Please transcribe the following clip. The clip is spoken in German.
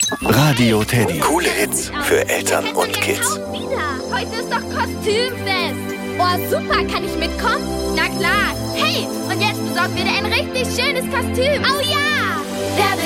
Radio Teddy. Coole Hits für Eltern und Kids. Heute ist doch Kostümfest. Oh, super, kann ich mitkommen? Na klar. Hey, und jetzt besorgen wir dir ein richtig schönes Kostüm. Oh ja! Wer